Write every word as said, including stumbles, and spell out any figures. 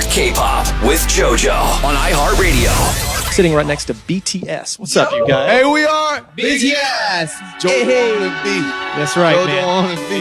Discover K-pop with JoJo on iHeartRadio. Sitting right next to B T S. What's up, you guys? Hey, we are B T S. JoJo on the beat. That's right, JoJo man. on the beat.